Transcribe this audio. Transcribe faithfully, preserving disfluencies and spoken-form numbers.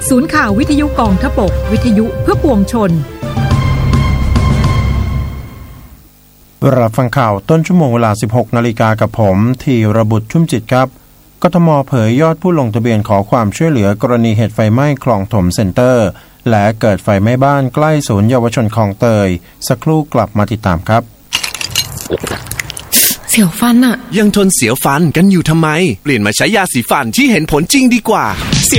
ศูนย์ข่าววิทยุกองทพบกวิทยุเพื่อปวงชนรับฟังข่าวต้นชั่วโมงเวลา สิบหกนาฬิกา กับผมธีรบุตรชุ่มจิตครับกทม.เผยยอดผู้ลงทะเบียนขอความช่วยเหลือกรณีเหตุไฟไหม้คลองถมเซ็นเตอร์และเกิดไฟไหม้บ้านใกล้ศูนย์เยาวชนคลองเตยสักครู่กลับมาติดตามครับเสียวฟันอะยังทนเสียวฟันกันอยู่ทำไมเปลี่ยนมาใช้ยาสีฟันที่เห็นผลจริงดีกว่า